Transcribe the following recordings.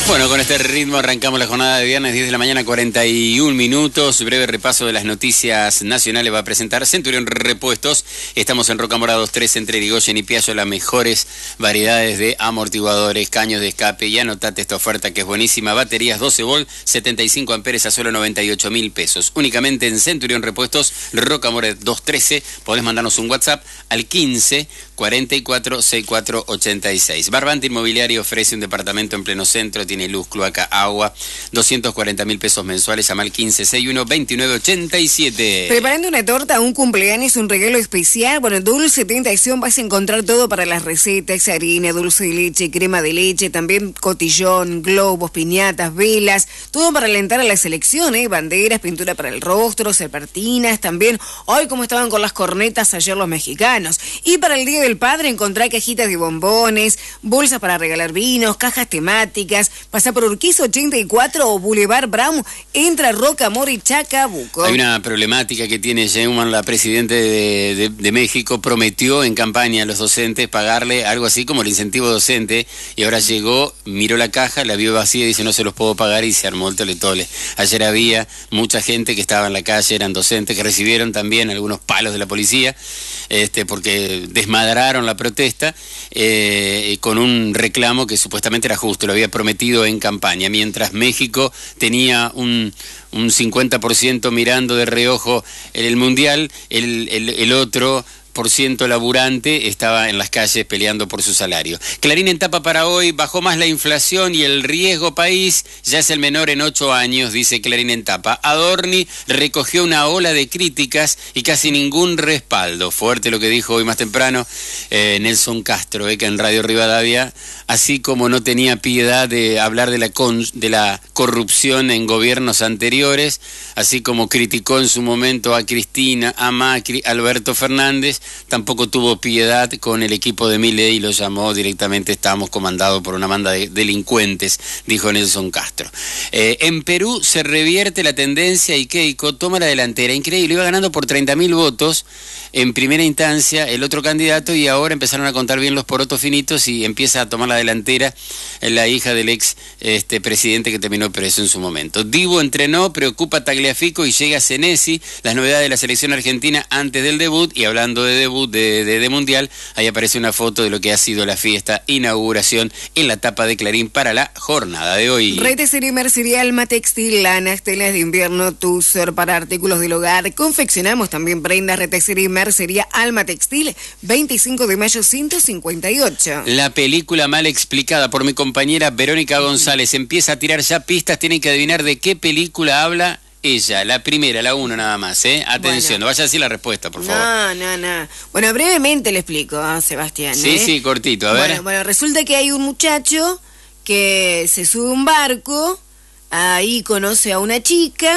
Bueno, con este ritmo arrancamos la jornada de viernes, 10 de la mañana, 41 minutos. Breve repaso de las noticias nacionales va a presentar Centurión Repuestos. Estamos en Rocamora 23 entre Irigoyen y Piaggio, las mejores variedades de amortiguadores, caños de escape. Y anotate esta oferta que es buenísima. Baterías 12 volt, 75 amperes a solo 98.000 pesos. Únicamente en Centurión Repuestos, Rocamora 213. Podés mandarnos un WhatsApp al 15 44 64 86. Barbante Inmobiliario ofrece un departamento en pleno centro, tiene luz, cloaca, agua, 240.000 pesos mensuales, llama al 1561 29 87. Preparando una torta, un cumpleaños, un regalo especial. Bueno, Dulce Tentación vas a encontrar todo para las recetas, harina, dulce de leche, crema de leche, también cotillón, globos, piñatas, velas, todo para alentar a la selección, banderas, pintura para el rostro, serpentinas, también, hoy como estaban con las cornetas ayer los mexicanos. Y para el Día del Padre encontrar cajitas de bombones, bolsas para regalar vinos, cajas temáticas. Pasa por Urquiza 84 o Boulevard Brown, entra Rocamora y Chacabuco. Hay una problemática que tiene Sheinbaum, la presidenta de México, prometió en campaña a los docentes pagarle algo así como el incentivo docente, y ahora llegó, miró la caja, la vio vacía y dice no se los puedo pagar, y se armó el tole-tole. Ayer había mucha gente que estaba en la calle, eran docentes que recibieron también algunos palos de la policía, porque desmadraron la protesta con un reclamo que supuestamente era justo, lo había prometido en campaña, mientras México tenía un 50% mirando de reojo el Mundial, el otro % laburante estaba en las calles peleando por su salario. Clarín en tapa para hoy: bajó más la inflación y el riesgo país ya es el menor en 8 años, dice Clarín en tapa. Adorni recogió una ola de críticas y casi ningún respaldo. Fuerte lo que dijo hoy más temprano Nelson Castro, que en Radio Rivadavia, así como no tenía piedad de hablar de la corrupción en gobiernos anteriores, así como criticó en su momento a Cristina, a Macri, a Alberto Fernández, tampoco tuvo piedad con el equipo de Milei y lo llamó directamente: estamos comandados por una banda de delincuentes, dijo Nelson Castro. En Perú se revierte la tendencia y Keiko toma la delantera. Increíble, iba ganando por 30.000 votos en primera instancia el otro candidato, y ahora empezaron a contar bien los porotos finitos y empieza a tomar la delantera la hija del ex presidente que terminó preso en su momento. Dibu entrenó, preocupa Tagliafico y llega Senesi. Las novedades de la selección argentina antes del debut, y hablando de debut de Mundial, ahí aparece una foto de lo que ha sido la fiesta inauguración en la tapa de Clarín para la jornada de hoy. Retecería y mercería Alma Textil, lanas, telas de invierno, Tussor para artículos del hogar. Confeccionamos también prendas. Retecería y mercería Alma Textil, 25 de mayo 158. La película mal explicada por mi compañera Verónica González empieza a tirar ya pistas. Tienen que adivinar de qué película habla ella, la primera, la 1 nada más, Atención, bueno, no vaya a decir la respuesta, por favor. No. Bueno, brevemente le explico, Sebastián. Sí, cortito, a ver. Bueno, resulta que hay un muchacho que se sube a un barco, ahí conoce a una chica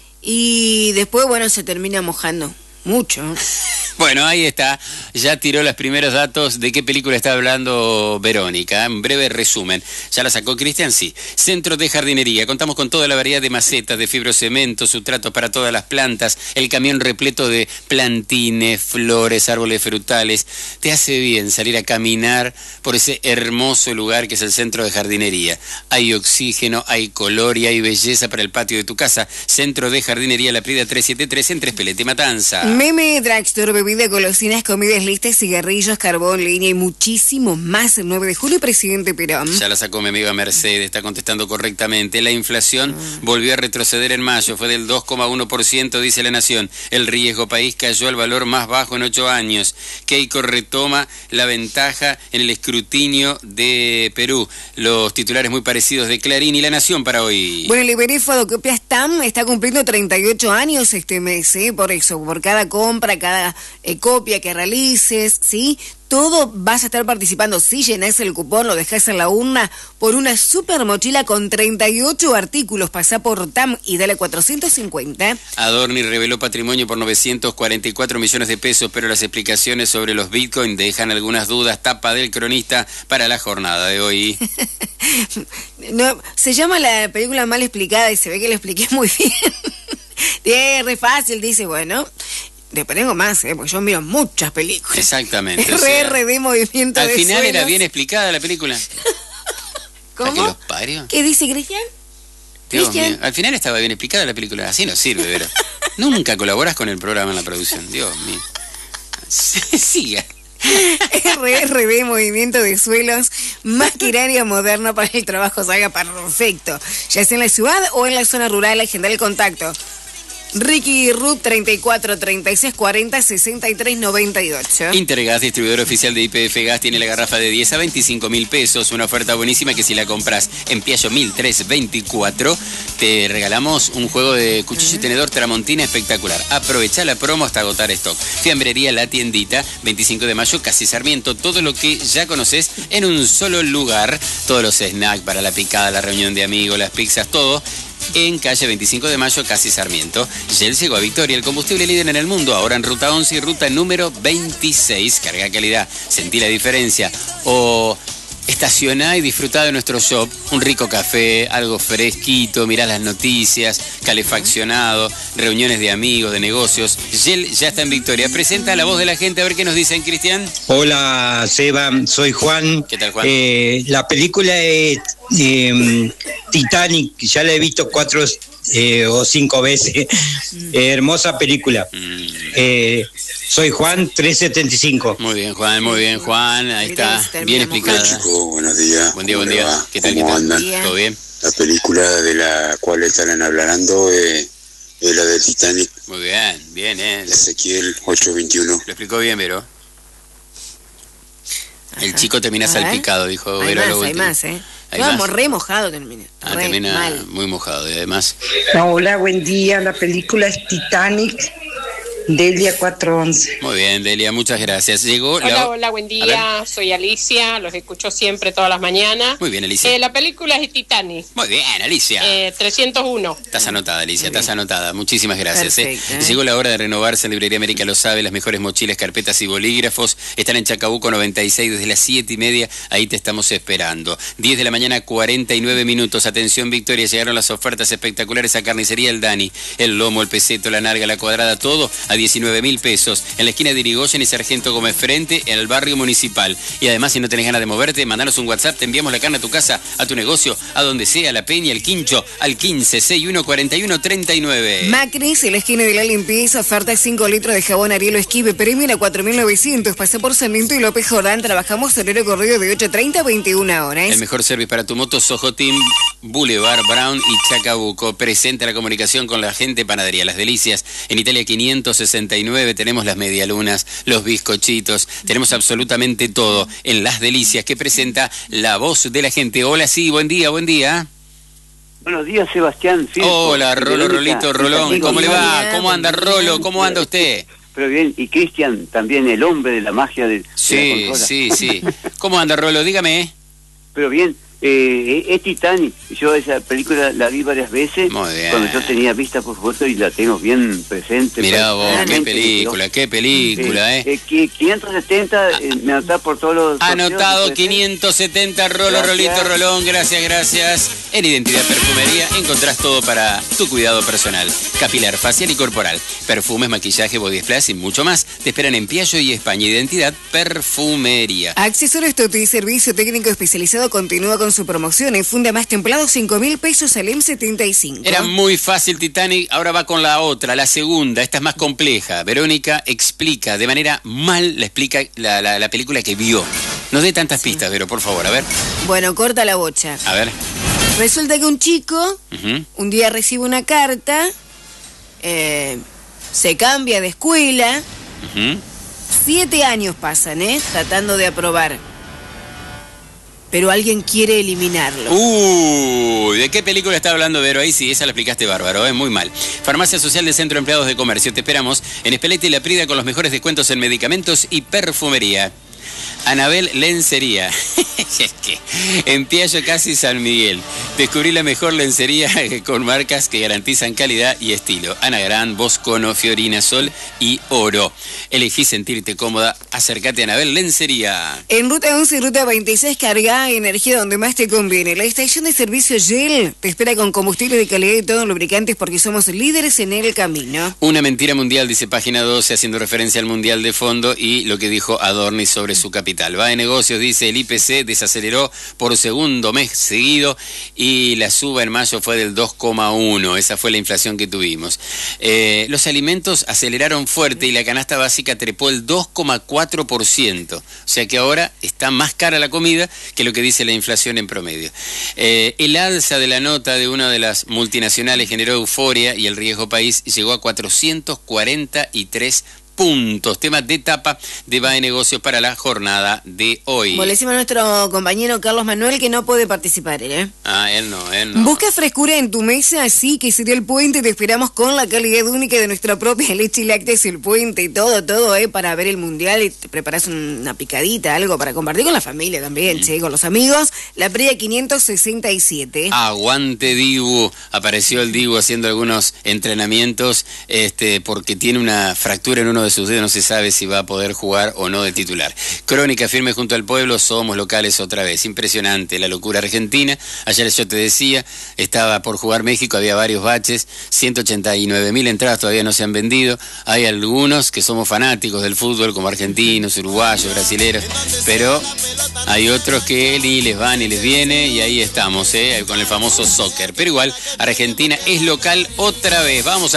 y después, se termina mojando mucho. Bueno, ahí está, ya tiró los primeros datos de qué película está hablando Verónica. En breve resumen, ¿ya la sacó Cristian? Sí. Centro de jardinería, contamos con toda la variedad de macetas, de fibrocemento, sustratos para todas las plantas, el camión repleto de plantines, flores, árboles frutales. Te hace bien salir a caminar por ese hermoso lugar que es el Centro de Jardinería. Hay oxígeno, hay color y hay belleza para el patio de tu casa. Centro de Jardinería La Prida 373 entre Espeleta y Matanza. Meme Dragstore, bebida, golosinas, comidas listas, cigarrillos, carbón, leña y muchísimo más. El 9 de julio, Presidente Perón. Ya la sacó mi amiga Mercedes, está contestando correctamente. La inflación volvió a retroceder en mayo, fue del 2,1%, dice La Nación. El riesgo país cayó al valor más bajo en 8 años. Keiko retoma la ventaja en el escrutinio de Perú. Los titulares muy parecidos de Clarín y La Nación para hoy. Bueno, Librería Fotocopias TAM está cumpliendo 38 años este mes, por eso, por cada compra, cada copia que realices, ¿sí? Todo vas a estar participando. Si llenás el cupón, lo dejás en la urna por una super mochila con 38 artículos. Pasá por TAM y dale 450. Adorni reveló patrimonio por 944 millones de pesos, pero las explicaciones sobre los Bitcoin dejan algunas dudas. Tapa del Cronista para la jornada de hoy. No, se llama la película mal explicada y se ve que la expliqué muy bien. Es re fácil, dice, bueno. Después tengo más, porque yo miro muchas películas. Exactamente. RRD, movimiento al de final suelos. era bien explicada la película. ¿Cómo? acuario? ¿Qué dice Cristian? Dios mío, al final estaba bien explicada la película. Así no sirve, Vero. Nunca colaboras con el programa en la producción. Dios mío. Siga. RRB, movimiento de suelos, maquinaria moderna para el trabajo salga perfecto, ya sea en la ciudad o en la zona rural. Agenda el contacto. Ricky Ruth 34 36 40 63 98. Intergas, distribuidor oficial de YPF Gas, tiene la garrafa de 10 a 25 mil pesos. Una oferta buenísima que si la compras en Piaggio 1324, te regalamos un juego de cuchillo y tenedor Tramontina espectacular. Aprovecha la promo hasta agotar stock. Fiambrería La Tiendita, 25 de mayo, casi Sarmiento. Todo lo que ya conoces en un solo lugar. Todos los snacks para la picada, la reunión de amigos, las pizzas, todo en calle 25 de mayo, casi Sarmiento. Shell llegó a Victoria, el combustible líder en el mundo, ahora en ruta 11 y ruta número 26. Carga calidad, sentí la diferencia. O estacioná y disfrutá de nuestro shop, un rico café, algo fresquito, mirá las noticias, calefaccionado, reuniones de amigos, de negocios. Shell ya está en Victoria. Presenta la voz de la gente, a ver qué nos dicen, Cristian. Hola, Seba, soy Juan. ¿Qué tal, Juan? La película es Titanic, ya la he visto 4 o 5 veces. Hermosa película. Soy Juan, 375. Muy bien, Juan. Ahí está, bien explicada. Hola, chicos, buenos días. Buen día. Va? ¿Qué tal? ¿Cómo andan? ¿Todo bien? La película de la cual estarán hablando es la de Titanic. Muy bien, Ezequiel 8:21. Lo explicó bien, Vero. El Ajá. chico termina salpicado, dijo Hay Vero. más, Vamos, re mojado termina. Termina mal. muy mojado, y además. Hola, buen día. La película es Titanic, Delia 411. Muy bien, Delia, muchas gracias. Llegó Hola, buen día. Soy Alicia, los escucho siempre todas las mañanas. Muy bien, Alicia. La película es Titanic. Muy bien, Alicia. 301. Estás anotada, Alicia, estás anotada. Muchísimas gracias. Perfecto, Llegó la hora de renovarse. Librería América lo sabe. Las mejores mochilas, carpetas y bolígrafos están en Chacabuco 96 desde las 7:30. Ahí te estamos esperando. 10 de la mañana, 49 minutos. Atención, Victoria. Llegaron las ofertas espectaculares a Carnicería El Dani. El lomo, el peseto, la nalga, la cuadrada, todo a 19 mil pesos. En la esquina de Irigoyen y Sargento Gómez frente en el barrio municipal. Y además, si no tenés ganas de moverte, mandanos un WhatsApp. Te enviamos la carne a tu casa, a tu negocio, a donde sea, La Peña, El Quincho, al 15 61 41 39. Macris, en la esquina de la limpieza, oferta 5 litros de jabón Ariel Esquive, premio a 4.900. Pasa por Sarmiento y López Jordán. Trabajamos horario corrido de 8:30 a 21 horas. El mejor service para tu moto, Soho Team, Boulevard, Brown y Chacabuco. Presenta la comunicación con la gente. Panadería Las Delicias. En Italia 569 tenemos las medialunas, los bizcochitos. Tenemos absolutamente todo en Las Delicias, que presenta la voz de la gente. Hola, sí, buen día. Buenos días, Sebastián. Hola, Rolito, Rolón. ¿Cómo le va? ¿Cómo anda, Rolo? ¿Cómo anda usted? Pero bien, y Cristian, también el hombre de la magia de Sí. ¿Cómo anda, Rolo? Dígame. Pero bien, es Titanic. Yo esa película la vi varias veces. Muy bien. Cuando yo tenía vista, por supuesto, y la tengo bien presente. Mirá vos, qué Realmente, película, 570, me anotá por todos los... Anotado, sorteos, 570, Gracias. Rolito, Rolón, gracias. En Identidad Perfumería encontrás todo para tu cuidado personal, capilar, facial y corporal. Perfumes, maquillaje, body splash y mucho más. Te esperan en Piaggio y España. Identidad Perfumería. Accesorios Toti, servicio técnico especializado, continúa con su promoción. En funda más templado, 5.000 pesos al M75. Era muy fácil Titanic, ahora va con la otra, la segunda. Esta es más compleja. Verónica explica de manera mal la película que vio. No dé tantas pistas, Vero, por favor, a ver. Bueno, corta la bocha. A ver. Resulta que un chico un día recibe una carta, se cambia de escuela, 7 años pasan, tratando de aprobar. Pero alguien quiere eliminarlo. Uy, ¿de qué película está hablando, Vero? Ahí sí, esa la explicaste bárbaro, muy mal. Farmacia Social de Centro de Empleados de Comercio. Te esperamos en Espeleta y La Prida con los mejores descuentos en medicamentos y perfumería. Anabel Lencería. En Piaggio, casi San Miguel. Descubrí la mejor lencería con marcas que garantizan calidad y estilo. Anagrán, Boscono, Fiorina, Sol y Oro. Elegí sentirte cómoda. Acércate a Anabel Lencería. En Ruta 11 y Ruta 26, carga energía donde más te conviene. La estación de servicio Shell te espera con combustible de calidad y todos los lubricantes porque somos líderes en el camino. Una mentira mundial, dice página 12, haciendo referencia al Mundial de fondo y lo que dijo Adorni sobre sobre su capital. Va de negocios, dice, el IPC desaceleró por segundo mes seguido y la suba en mayo fue del 2,1%. Esa fue la inflación que tuvimos. Los alimentos aceleraron fuerte y la canasta básica trepó el 2,4%. O sea que ahora está más cara la comida que lo que dice la inflación en promedio. El alza de la nota de una de las multinacionales generó euforia y el riesgo país llegó a 443 puntos. Tema de tapa de Va de Negocios para la jornada de hoy. Le decimos a nuestro compañero Carlos Manuel que no puede participar, ¿eh? Él no. Busca frescura en tu mesa, así que sería el Puente. Te esperamos con la calidad única de nuestra propia leche y lácteos El Puente. Todo, para ver el mundial. Y te preparas una picadita, algo para compartir con la familia también, con los amigos. La Previa 567. Aguante Dibu. Apareció el Dibu haciendo algunos entrenamientos porque tiene una fractura en uno de sus dedos, no se sabe si va a poder jugar o no de titular. Crónica firme junto al pueblo, somos locales otra vez. Impresionante la locura argentina. Ayer yo te decía, estaba por jugar México, había varios baches, 189.000 entradas todavía no se han vendido. Hay algunos que somos fanáticos del fútbol, como argentinos, uruguayos, brasileros, pero hay otros que ni les va ni les viene, y ahí estamos, con el famoso soccer. Pero igual, Argentina es local otra vez. Vamos a